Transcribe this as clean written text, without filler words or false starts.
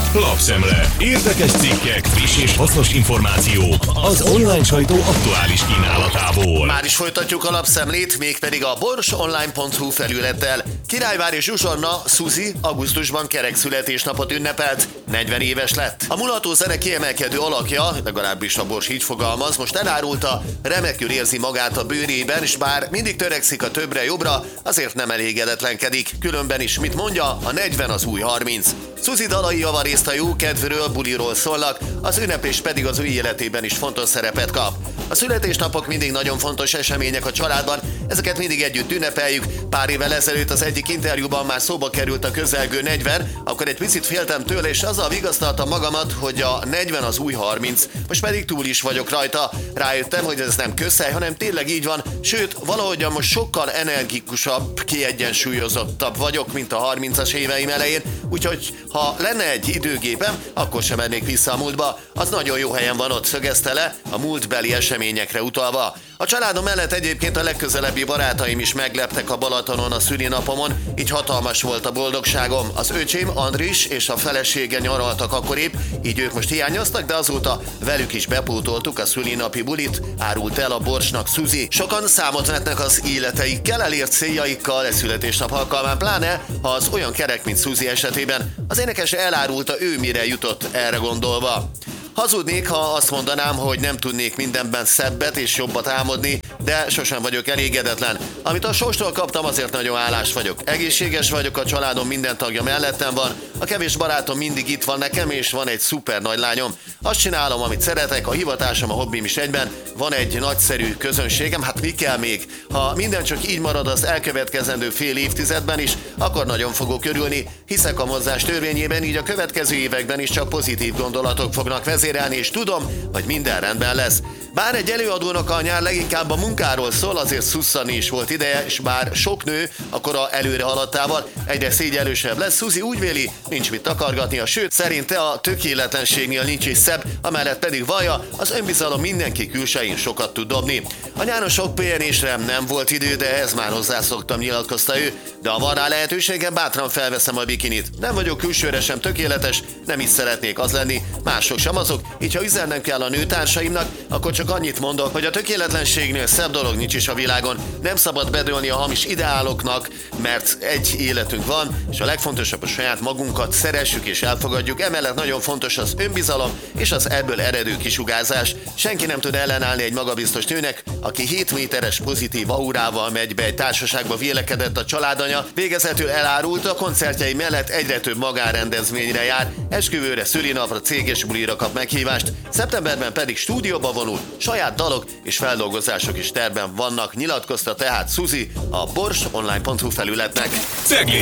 Lapszemle. Érdekes cikkek, friss és hasznos információk az online sajtó aktuális kínálatából. Már is folytatjuk a lapszemlét, mégpedig a borsonline.hu felülettel. Királyvári Zsuzsanna Suzy augusztusban kerek születésnapot ünnepelt, 40 éves lett. A mulató zene kiemelkedő alakja, legalábbis a Bors így fogalmaz, most elárulta, remekül érzi magát a bőrében, és bár mindig törekszik a többre jobbra, azért nem elégedetlenkedik. Különben is, mit mondja, a 40 az új 30. Suzy dalai javarészt a jó kedvről, buliról szólnak, az ünneplés pedig az ő életében is fontos szerepet kap. A születésnapok mindig nagyon fontos események a családban, ezeket mindig együtt ünnepeljük. Pár évvel ezelőtt az egyik interjúban már szóba került a közelgő 40, akkor egy picit féltem tőle, és azzal vigasztaltam magamat, hogy a 40 az új 30, most pedig túl is vagyok rajta. Rájöttem, hogy ez nem közhely, hanem tényleg így van, sőt, valahogyan most sokkal energikusabb, kiegyensúlyozottabb vagyok, mint a 30-as éveim elején, úgyhogy ha lenne egy időgépem, akkor sem mennék vissza a múltba. Az nagyon jó helyen van ott, szögezte le, a múltbeli eseményekre utalva. A családom mellett egyébként a legközelebbi barátaim is megleptek a Balatonon a szülinapomon, így hatalmas volt a boldogságom. Az öcsém Andris és a felesége nyaraltak akkor épp, így ők most hiányoztak, de azóta velük is bepótoltuk a szülinapi bulit, árult el a Borsnak Suzy. Sokan számot vetnek az életeikkel, elért céljaikkal e születésnap alkalmán, pláne ha az olyan kerek, mint Suzy esetében. Az énekes elárulta, ő mire jutott erre gondolva. Hazudnék, ha azt mondanám, hogy nem tudnék mindenben szebbet és jobbat álmodni, de sosem vagyok elégedetlen. Amit a sorstól kaptam, azért nagyon hálás vagyok. Egészséges vagyok, a családom minden tagja mellettem van, a kevés barátom mindig itt van nekem, és van egy szuper nagy lányom. Azt csinálom, amit szeretek, a hivatásom, a hobbim is egyben, van egy nagyszerű közönségem, hát mi kell még? Ha minden csak így marad az elkövetkezendő fél évtizedben is, akkor nagyon fogok örülni. Hiszek a mozgás törvényében, így a következő években is csak pozitív gondolatok fognak vezérelni, és tudom, hogy minden rendben lesz. Bár egy előadónak a nyár leginkább a munkáról szól, azért szusszani is volt ideje, és bár sok nő a kora előre haladtával egyre szégyellősebb lesz, Suzy úgy véli, nincs mit takargatnia, sőt, szerinte a tökéletlenségnél nincs is szebb, amellett pedig vallja, az önbizalom mindenki külsején sokat tud dobni. A nyáron sok pihenésre nem volt idő, de ez már hozzászoktam, nyilatkozta ő, de ha van rá lehetőségem, bátran felveszem a bikinit. Nem vagyok külsőre sem tökéletes, nem is szeretnék az lenni, mások sem azok, így ha üzennem kell a nőtársaimnak, akkor csak annyit mondok, hogy a tökéletlenségnél szebb dolog nincs is a világon. Nem szabad bedőlni a hamis ideáloknak, mert egy életünk van, és a legfontosabb a saját magunkat szeressük és elfogadjuk. Emellett nagyon fontos az önbizalom és az ebből eredő kisugárzás. Senki nem tud ellenállni egy magabiztos nőnek, aki 7 méteres pozitív aurával megy be egy társaságba, vélekedett a családanya. Végezetül elárulta, a koncertjei mellett egyre több magánrendezvényre jár, esküvőre, szülinapra, céges bulira kap meghívást, szeptemberben pedig stúdióba vonul, saját dalok és feldolgozások is terben vannak, nyilatkozta tehát Suzy a borsonline.hu felületnek.